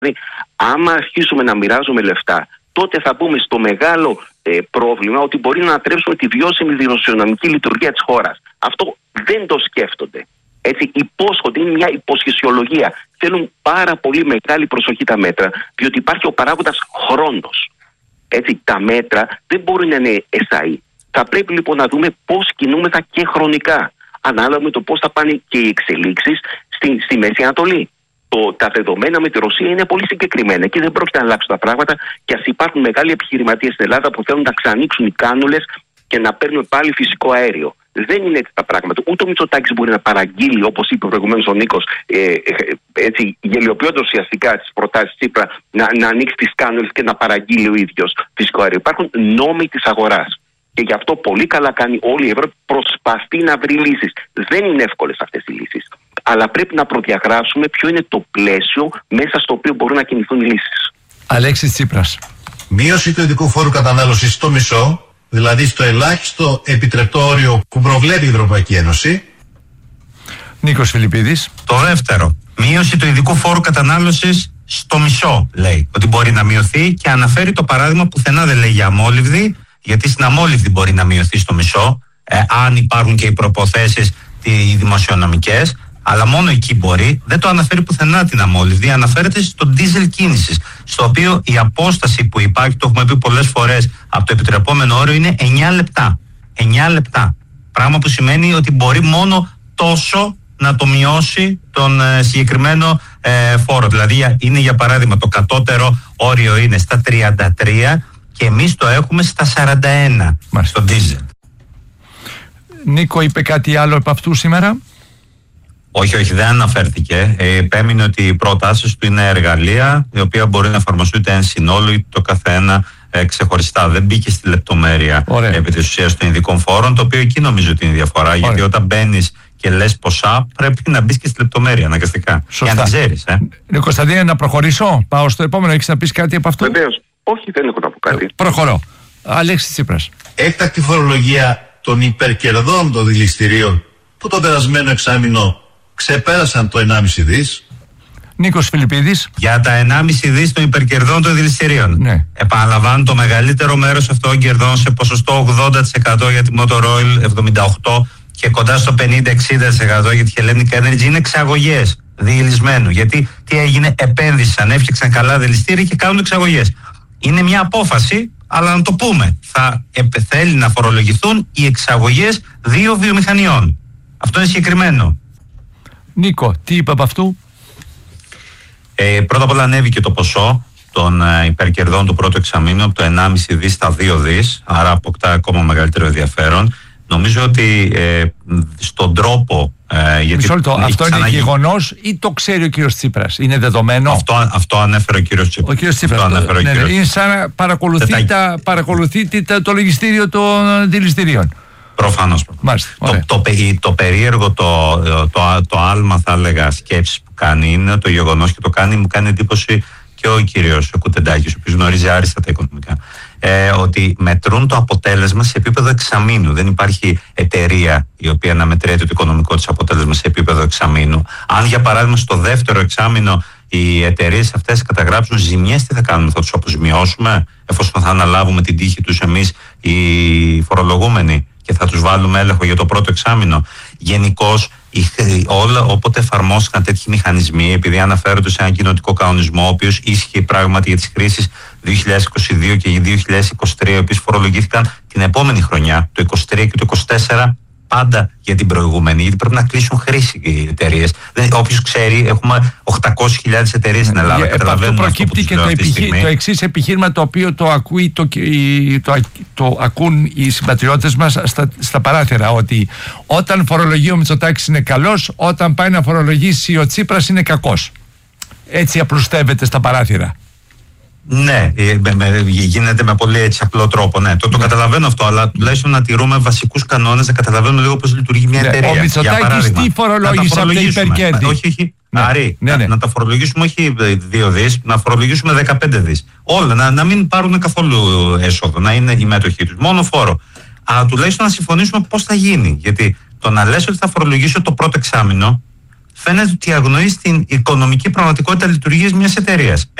Δηλαδή, άμα αρχίσουμε να μοιράζουμε λεφτά, τότε θα μπούμε στο μεγάλο πρόβλημα ότι μπορεί να ανατρέψουμε τη βιώσιμη δημοσιονομική λειτουργία της χώρας. Αυτό δεν το σκέφτονται. Έτσι, υπόσχονται, είναι μια υποσχεσιολογία. Θέλουν πάρα πολύ μεγάλη προσοχή τα μέτρα, διότι υπάρχει ο παράγοντας χρόνος. Έτσι, τα μέτρα δεν μπορούν να είναι εσάι. Θα πρέπει λοιπόν να δούμε πώς κινούμεθα και χρονικά, ανάλογα με το πώς θα πάνε και οι εξελίξεις στη Μέση Ανατολή. Τα δεδομένα με τη Ρωσία είναι πολύ συγκεκριμένα και δεν πρόκειται να αλλάξουν τα πράγματα. Και ας υπάρχουν μεγάλοι επιχειρηματίες στην Ελλάδα που θέλουν να ξανανοίξουν οι κάνουλες και να παίρνουν πάλι φυσικό αέριο. Δεν είναι έτσι τα πράγματα. Ούτε ο Μητσοτάκης μπορεί να παραγγείλει, όπως είπε προηγουμένως ο Νίκος, γελιοποιώντας ουσιαστικά τις προτάσεις Τσίπρα, να ανοίξει τις κάνουλες και να παραγγείλει ο ίδιος φυσικό αέριο. Υπάρχουν νόμοι της αγοράς. Και γι' αυτό πολύ καλά κάνει όλη η Ευρώπη, προσπαθεί να βρει λύσεις. Δεν είναι εύκολες αυτές οι λύσεις. Αλλά πρέπει να προδιαγράψουμε ποιο είναι το πλαίσιο μέσα στο οποίο μπορούν να κινηθούν οι λύσεις. Αλέξης Τσίπρας. Μείωση του ειδικού φόρου κατανάλωσης στο μισό, δηλαδή στο ελάχιστο επιτρεπτό όριο που προβλέπει η Ευρωπαϊκή Ένωση. Νίκος Φιλιππίδης. Το δεύτερο, μείωση του ειδικού φόρου κατανάλωσης στο μισό, λέει ότι μπορεί να μειωθεί, και αναφέρει το παράδειγμα, πουθενά δεν λέει για αμόλυβδη, γιατί στην αμόλυβδη μπορεί να μειωθεί στο μισό, αν υπάρχουν και οι προποθέσεις οι δημοσιονομικές, αλλά μόνο εκεί μπορεί. Δεν το αναφέρει πουθενά την αμόλυβδη, αναφέρεται στο ντίζελ κίνησης, στο οποίο η απόσταση που υπάρχει, το έχουμε πει πολλές φορές, από το επιτρεπόμενο όριο είναι 9 λεπτά. 9 λεπτά. Πράγμα που σημαίνει ότι μπορεί μόνο τόσο να το μειώσει τον συγκεκριμένο φόρο. Δηλαδή είναι, για παράδειγμα, το κατώτερο όριο είναι στα 33 και εμείς το έχουμε στα 41 στο ντίζελ. Νίκο, είπε κάτι άλλο από αυτού σήμερα? Όχι, δεν αναφέρθηκε. Επέμεινε ότι οι προτάσεις του είναι εργαλεία, η οποία μπορεί να εφαρμοστούν είτε εν συνόλου είτε το καθένα ξεχωριστά. Δεν μπήκε στη λεπτομέρεια επί της ουσίας των ειδικών φόρων, το οποίο εκεί νομίζω ότι είναι η διαφορά. Ωραία. Γιατί όταν μπαίνεις και λες ποσά, πρέπει να μπεις και στη λεπτομέρεια αναγκαστικά. Σωστά. Και αν ξέρεις. Κωνσταντίνε, να προχωρήσω. Πάω στο επόμενο. Έχεις να πεις κάτι από αυτό? Βεβαίως. Όχι, δεν έχω να πω κάτι. Προχωρώ. Αλέξης Τσίπρας. Έκτακτη φορολογία των υπερκερδών των δηληστηρίων που το περασμένο εξάμηνο ξεπέρασαν το 1,5 δις. Νίκος Φιλιππίδης. Για τα 1,5 δις των υπερκερδών των δηληστηρίων. Ναι. Επαναλαμβάνω, το μεγαλύτερο μέρος αυτών των κερδών, σε ποσοστό 80% για τη Motor Oil, 78% και κοντά στο 50-60% για τη Hellenic Energy, είναι εξαγωγές διελισμένου. Γιατί τι έγινε? Επένδυσαν, έφτιαξαν καλά δηληστήρια και κάνουν εξαγωγές. Είναι μια απόφαση, αλλά να το πούμε. Θέλει να φορολογηθούν οι εξαγωγές 2 βιομηχανιών. Αυτό είναι συγκεκριμένο. Νίκο, τι είπε από αυτού? Πρώτα απ' όλα ανέβηκε το ποσό των υπερκερδών του πρώτου εξαμήνου από το 1,5 δις στα 2 δις, άρα αποκτά ακόμα μεγαλύτερο ενδιαφέρον. Νομίζω ότι στον τρόπο... αυτό είναι γεγονός ή το ξέρει ο κύριος Τσίπρας? Είναι δεδομένο? Αυτό ανέφερε ο κύριος Τσίπρας. Ο κύριος Τσίπρας. Είναι σαν να παρακολουθείτε το λογιστήριο των δηληστηρίων. Προφανώς. Το περίεργο, το άλμα, θα έλεγα, σκέψης που κάνει είναι το γεγονός, και το κάνει, μου κάνει εντύπωση και ο κύριος Κουτεντάκης, ο οποίος γνωρίζει άριστα τα οικονομικά, ότι μετρούν το αποτέλεσμα σε επίπεδο εξαμήνου. Δεν υπάρχει εταιρεία η οποία να μετριέται το οικονομικό της αποτέλεσμα σε επίπεδο εξαμήνου. Αν, για παράδειγμα, στο δεύτερο εξάμηνο οι εταιρείες αυτές καταγράψουν ζημιές, τι θα κάνουμε? Θα τους αποζημιώσουμε, εφόσον θα αναλάβουμε την τύχη τους εμείς οι φορολογούμενοι, και θα τους βάλουμε έλεγχο για το πρώτο εξάμηνο? Γενικώς, όποτε εφαρμόστηκαν τέτοιοι μηχανισμοί, επειδή αναφέρονται σε έναν κοινοτικό κανονισμό, ο οποίος ίσχυε πράγματι για τις κρίσεις 2022 και 2023, οι οποίες φορολογήθηκαν την επόμενη χρονιά, το 2023 και το 2024, πάντα για την προηγούμενη, γιατί πρέπει να κλείσουν χρήση οι εταιρείες. Όποιος ξέρει, έχουμε 800.000 εταιρείες στην Ελλάδα. Αυτό προκύπτει και το εξής επιχείρημα, το οποίο το ακούν οι συμπατριώτες μας στα παράθυρα, ότι όταν φορολογεί ο Μητσοτάκης είναι καλός, όταν πάει να φορολογήσει ο Τσίπρας είναι κακός. Έτσι απλουστεύεται στα παράθυρα. Ναι, γίνεται με πολύ έτσι απλό τρόπο. Ναι, το καταλαβαίνω αυτό, αλλά τουλάχιστον να τηρούμε βασικούς κανόνες, να καταλαβαίνουμε λίγο πώς λειτουργεί μια εταιρεία. Ο Μητσοτάκης τι φορολόγησε από τα υπερκέρδη? Όχι. Να τα φορολογήσουμε όχι 2 δις, να φορολογήσουμε 15 δις. Όλα, να μην πάρουν καθόλου έσοδο, να είναι η μέτοχή τους. Μόνο φόρο. Αλλά τουλάχιστον να συμφωνήσουμε πώς θα γίνει. Γιατί το να λες ότι θα φορολογήσω το πρώτο εξάμηνο, φαίνεται ότι αγνοεί στην οικονομική πραγματικότητα λειτουργίας μιας εταιρείας.